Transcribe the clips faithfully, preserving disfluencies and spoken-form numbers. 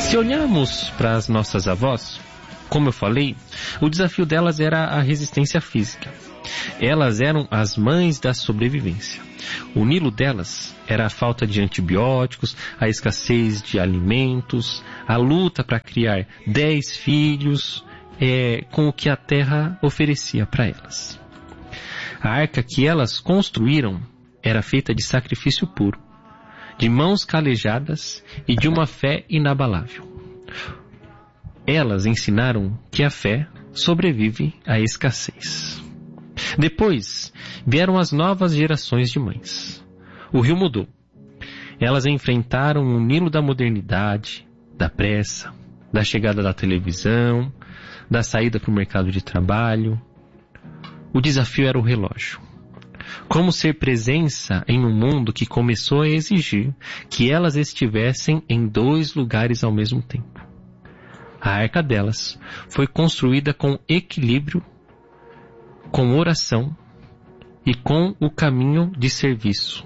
Se olharmos para as nossas avós, como eu falei, o desafio delas era a resistência física. Elas eram as mães da sobrevivência. O Nilo delas era a falta de antibióticos, a escassez de alimentos, a luta para criar dez filhos é, com o que a terra oferecia para elas. A arca que elas construíram era feita de sacrifício puro, de mãos calejadas e de uma fé inabalável. Elas ensinaram que a fé sobrevive à escassez. Depois vieram as novas gerações de mães. O rio mudou. Elas enfrentaram o Nilo da modernidade, da pressa, da chegada da televisão, da saída para o mercado de trabalho. O desafio era o relógio. Como ser presença em um mundo que começou a exigir que elas estivessem em dois lugares ao mesmo tempo. A arca delas foi construída com equilíbrio, com oração e com o caminho de serviço.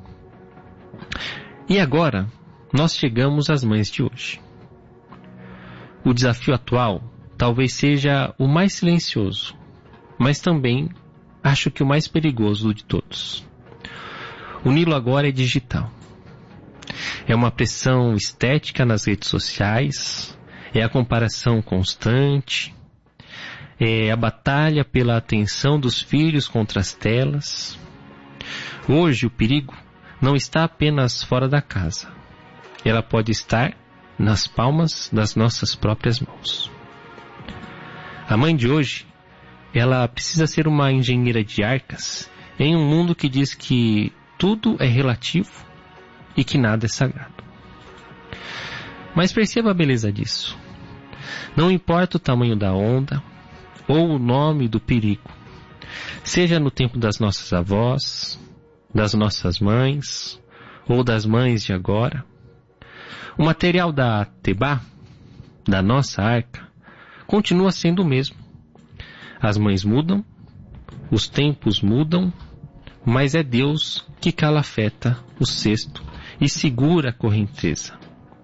E agora, nós chegamos às mães de hoje. O desafio atual talvez seja o mais silencioso, mas também acho que o mais perigoso de todos. O Nilo agora é digital. É uma pressão estética nas redes sociais, é a comparação constante, é a batalha pela atenção dos filhos contra as telas. Hoje o perigo não está apenas fora da casa. Ela pode estar nas palmas das nossas próprias mãos. A mãe de hoje, ela precisa ser uma engenheira de arcas em um mundo que diz que tudo é relativo e que nada é sagrado. Mas perceba a beleza disso. Não importa o tamanho da onda ou o nome do perigo, seja no tempo das nossas avós, das nossas mães ou das mães de agora, o material da Tebá, da nossa arca, continua sendo o mesmo. As mães mudam, os tempos mudam, mas é Deus que calafeta o cesto e segura a correnteza.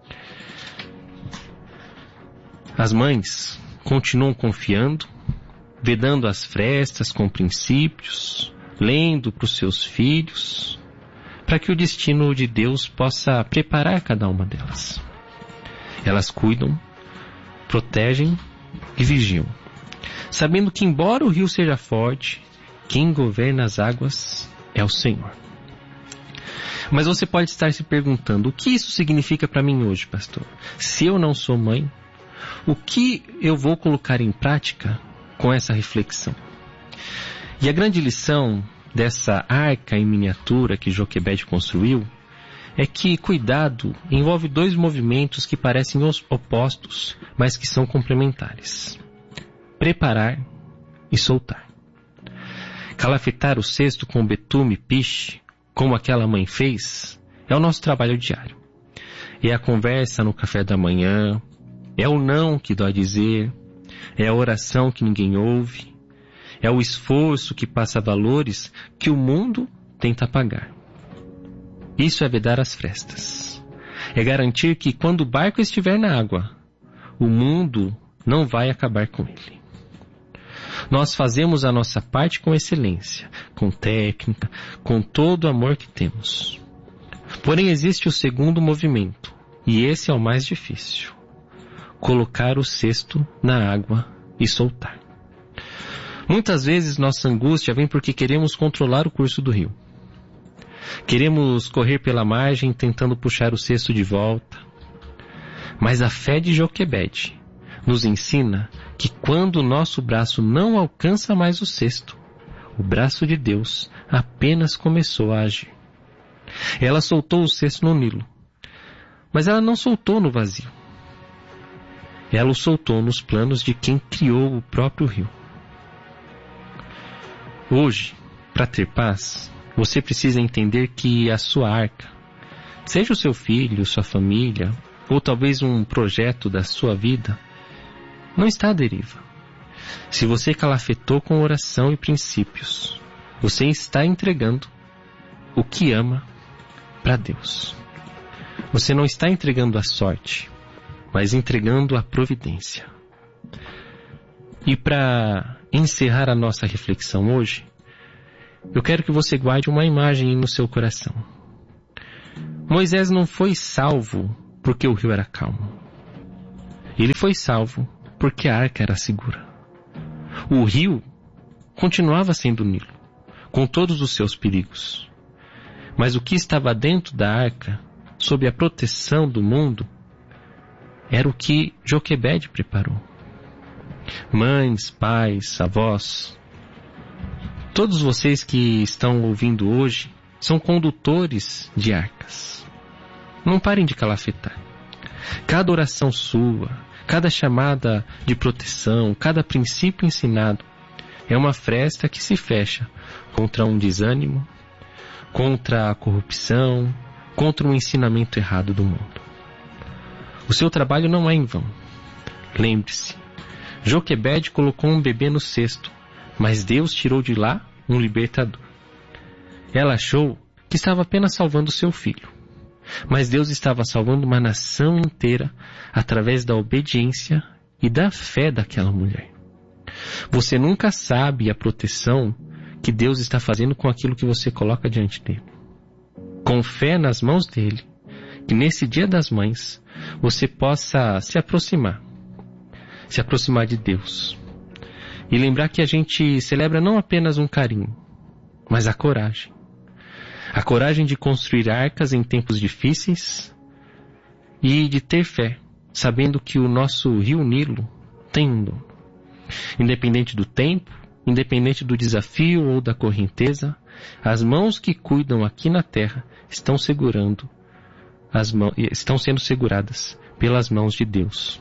As mães continuam confiando, vedando as frestas com princípios, lendo para os seus filhos, para que o destino de Deus possa preparar cada uma delas. Elas cuidam, protegem e vigiam, sabendo que embora o rio seja forte, quem governa as águas é o Senhor. Mas você pode estar se perguntando, o que isso significa para mim hoje, pastor? Se eu não sou mãe, o que eu vou colocar em prática com essa reflexão? E a grande lição dessa arca em miniatura que Joquebede construiu é que cuidado envolve dois movimentos que parecem opostos, mas que são complementares: preparar e soltar. Calafetar o cesto com betume e piche, como aquela mãe fez, é o nosso trabalho diário. É a conversa no café da manhã, é o não que dói dizer, é a oração que ninguém ouve, é o esforço que passa valores que o mundo tenta apagar. Isso é vedar as frestas. É garantir que quando o barco estiver na água, o mundo não vai acabar com ele. Nós fazemos a nossa parte com excelência, com técnica, com todo o amor que temos. Porém, existe o segundo movimento, e esse é o mais difícil: colocar o cesto na água e soltar. Muitas vezes nossa angústia vem porque queremos controlar o curso do rio. Queremos correr pela margem tentando puxar o cesto de volta. Mas a fé de Joquebede nos ensina que quando o nosso braço não alcança mais o cesto, o braço de Deus apenas começou a agir. Ela soltou o cesto no Nilo, mas ela não soltou no vazio. Ela o soltou nos planos de quem criou o próprio rio. Hoje, para ter paz, você precisa entender que a sua arca, seja o seu filho, sua família, ou talvez um projeto da sua vida, não está à deriva. Se você calafetou com oração e princípios, você está entregando o que ama para Deus. Você não está entregando a sorte, mas entregando a providência. E para encerrar a nossa reflexão hoje, eu quero que você guarde uma imagem no seu coração. Moisés não foi salvo porque o rio era calmo. Ele foi salvo porque a arca era segura. O rio continuava sendo o Nilo, com todos os seus perigos. Mas o que estava dentro da arca, sob a proteção do mundo, era o que Joquebede preparou. Mães, pais, avós, todos vocês que estão ouvindo hoje são condutores de arcas. Não parem de calafetar. Cada oração sua, cada chamada de proteção, cada princípio ensinado é uma fresta que se fecha contra um desânimo, contra a corrupção, contra um ensinamento errado do mundo. O seu trabalho não é em vão. Lembre-se, Joquebede colocou um bebê no cesto, mas Deus tirou de lá um libertador. Ela achou que estava apenas salvando seu filho, mas Deus estava salvando uma nação inteira através da obediência e da fé daquela mulher. Você nunca sabe a proteção que Deus está fazendo com aquilo que você coloca diante dele. Com fé nas mãos dele, que nesse Dia das Mães você possa se aproximar, se aproximar de Deus. E lembrar que a gente celebra não apenas um carinho, mas a coragem. A coragem de construir arcas em tempos difíceis e de ter fé, sabendo que o nosso rio Nilo tem um dono. Independente do tempo, independente do desafio ou da correnteza, as mãos que cuidam aqui na terra estão segurando, as mãos, estão sendo seguradas pelas mãos de Deus.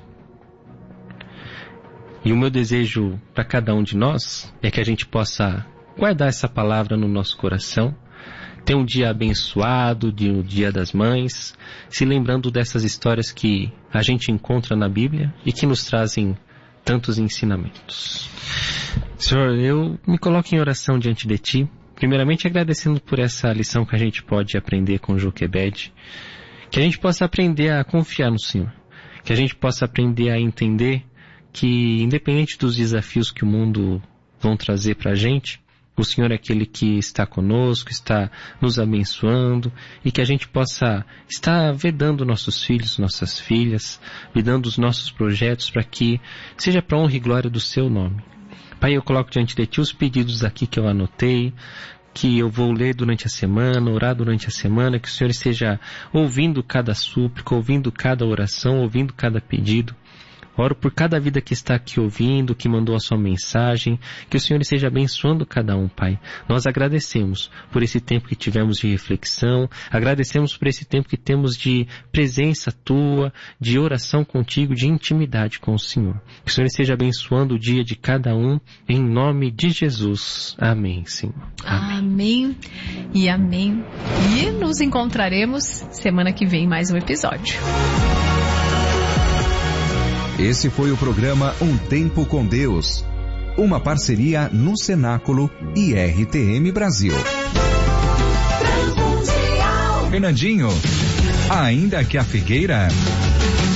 E o meu desejo para cada um de nós é que a gente possa guardar essa palavra no nosso coração, ter um dia abençoado, de um Dia das Mães, se lembrando dessas histórias que a gente encontra na Bíblia e que nos trazem tantos ensinamentos. Senhor, eu me coloco em oração diante de Ti, primeiramente agradecendo por essa lição que a gente pode aprender com Joquebede, que a gente possa aprender a confiar no Senhor, que a gente possa aprender a entender que, independente dos desafios que o mundo vão trazer para a gente, o Senhor é aquele que está conosco, está nos abençoando, e que a gente possa estar vedando nossos filhos, nossas filhas, vedando os nossos projetos para que seja para honra e glória do Seu nome. Pai, eu coloco diante de Ti os pedidos aqui que eu anotei, que eu vou ler durante a semana, orar durante a semana, que o Senhor esteja ouvindo cada súplica, ouvindo cada oração, ouvindo cada pedido. Oro por cada vida que está aqui ouvindo, que mandou a sua mensagem, que o Senhor esteja abençoando cada um, Pai. Nós agradecemos por esse tempo que tivemos de reflexão, agradecemos por esse tempo que temos de presença Tua, de oração contigo, de intimidade com o Senhor. Que o Senhor esteja abençoando o dia de cada um, em nome de Jesus. Amém, Senhor. Amém. Amém e amém. E nos encontraremos semana que vem em mais um episódio. Esse foi o programa Um Tempo com Deus, uma parceria no Cenáculo e R T M Brasil. Fernandinho, ainda que a figueira